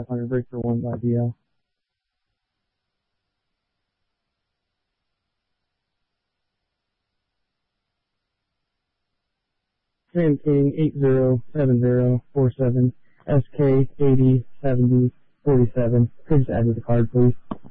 500 break for 1 by DL. Sam King 807047 SK 807047. Could just add to the card, please.